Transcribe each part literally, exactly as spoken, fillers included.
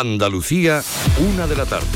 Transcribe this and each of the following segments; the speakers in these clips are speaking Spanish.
Andalucía, una de la tarde.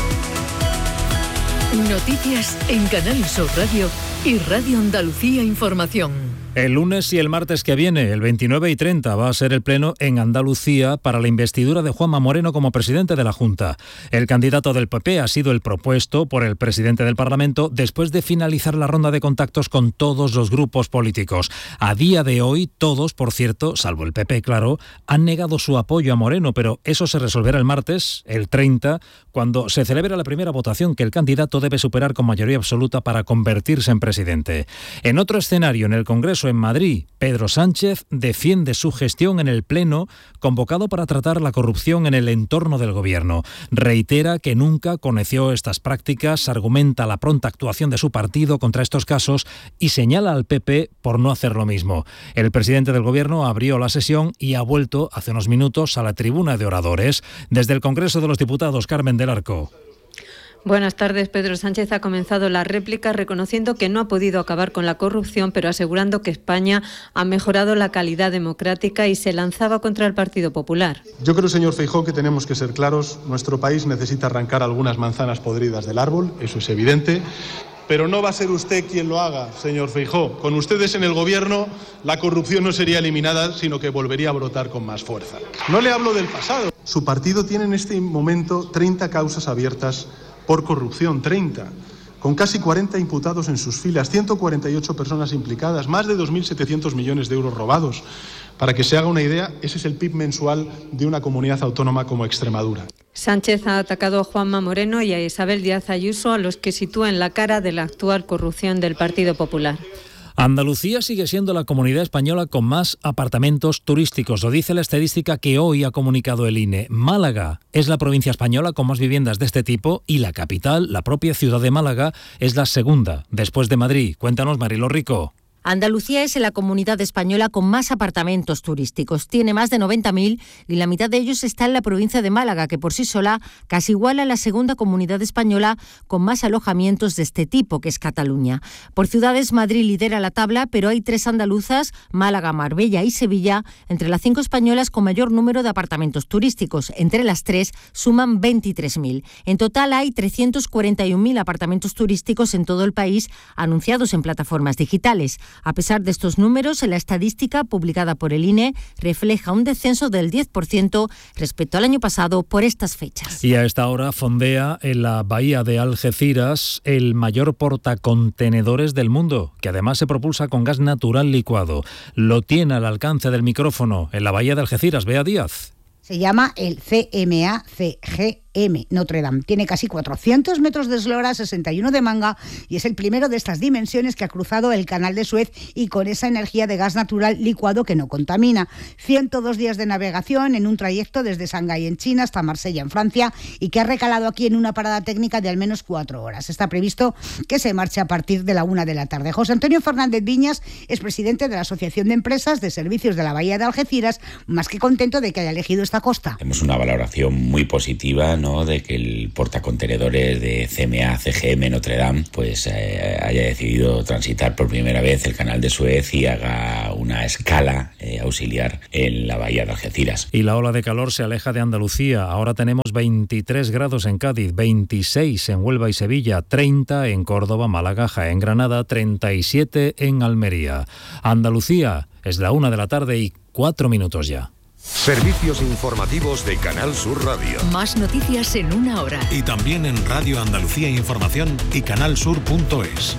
Noticias en Canal Sur Radio y Radio Andalucía Información. El lunes y el martes que viene, el veintinueve y treinta, va a ser el pleno en Andalucía para la investidura de Juanma Moreno como presidente de la Junta. El candidato del P P ha sido el propuesto por el presidente del Parlamento después de finalizar la ronda de contactos con todos los grupos políticos. A día de hoy, todos, por cierto, salvo el P P, claro, han negado su apoyo a Moreno, pero eso se resolverá el martes, el treinta, cuando se celebra la primera votación que el candidato debe superar con mayoría absoluta para convertirse en presidente. En otro escenario, en el Congreso en Madrid, Pedro Sánchez defiende su gestión en el Pleno convocado para tratar la corrupción en el entorno del Gobierno. Reitera que nunca conoció estas prácticas, argumenta la pronta actuación de su partido contra estos casos y señala al P P por no hacer lo mismo. El presidente del Gobierno abrió la sesión y ha vuelto hace unos minutos a la tribuna de oradores. Desde el Congreso de los Diputados, Carmen del Arco. Buenas tardes. Pedro Sánchez ha comenzado la réplica reconociendo que no ha podido acabar con la corrupción, pero asegurando que España ha mejorado la calidad democrática y se lanzaba contra el Partido Popular. Yo creo, señor Feijóo, que tenemos que ser claros. Nuestro país necesita arrancar algunas manzanas podridas del árbol, eso es evidente. Pero no va a ser usted quien lo haga, señor Feijóo. Con ustedes en el Gobierno, la corrupción no sería eliminada, sino que volvería a brotar con más fuerza. No le hablo del pasado. Su partido tiene en este momento treinta causas abiertas por corrupción, treinta, con casi cuarenta imputados en sus filas, ciento cuarenta y ocho personas implicadas, más de dos mil setecientos millones de euros robados. Para que se haga una idea, ese es el P I B mensual de una comunidad autónoma como Extremadura. Sánchez ha atacado a Juanma Moreno y a Isabel Díaz Ayuso, a los que sitúa en la cara de la actual corrupción del Partido Popular. Andalucía sigue siendo la comunidad española con más apartamentos turísticos, lo dice la estadística que hoy ha comunicado el I N E. Málaga es la provincia española con más viviendas de este tipo y la capital, la propia ciudad de Málaga, es la segunda, después de Madrid. Cuéntanos, Mariló Rico. Andalucía es la comunidad española con más apartamentos turísticos. Tiene más de noventa mil y la mitad de ellos está en la provincia de Málaga, que por sí sola casi iguala a la segunda comunidad española con más alojamientos de este tipo, que es Cataluña. Por ciudades, Madrid lidera la tabla, pero hay tres andaluzas, Málaga, Marbella y Sevilla, entre las cinco españolas con mayor número de apartamentos turísticos. Entre las tres suman veintitrés mil. En total hay trescientos cuarenta y un mil apartamentos turísticos en todo el país, anunciados en plataformas digitales. A pesar de estos números, la estadística publicada por el I N E refleja un descenso del diez por ciento respecto al año pasado por estas fechas. Y a esta hora fondea en la bahía de Algeciras el mayor portacontenedores del mundo, que además se propulsa con gas natural licuado. Lo tiene al alcance del micrófono en la bahía de Algeciras, Bea Díaz. Se llama el C M A C G M Notre Dame. Tiene casi cuatrocientos metros de eslora, sesenta y uno de manga y es el primero de estas dimensiones que ha cruzado el canal de Suez y con esa energía de gas natural licuado que no contamina. ciento dos días de navegación en un trayecto desde Shanghái en China hasta Marsella en Francia y que ha recalado aquí en una parada técnica de al menos cuatro horas. Está previsto que se marche a partir de la una de la tarde. José Antonio Fernández Viñas es presidente de la Asociación de Empresas de Servicios de la Bahía de Algeciras, más que contento de que haya elegido esta costa. Tenemos una valoración muy positiva, ¿no?, de que el portacontenedores de C M A C G M Notre Dame pues eh, haya decidido transitar por primera vez el canal de Suez y haga una escala eh, auxiliar en la bahía de Algeciras. Y la ola de calor se aleja de Andalucía. Ahora tenemos veintitrés grados en Cádiz, veintiséis en Huelva y Sevilla, treinta en Córdoba, Málaga, Jaén, Granada, treinta y siete en Almería. Andalucía es la una de la tarde y cuatro minutos ya. Servicios informativos de Canal Sur Radio. Más noticias en una hora. Y también en Radio Andalucía Información y canalsur punto es.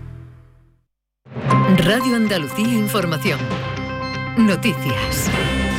Radio Andalucía Información. Noticias.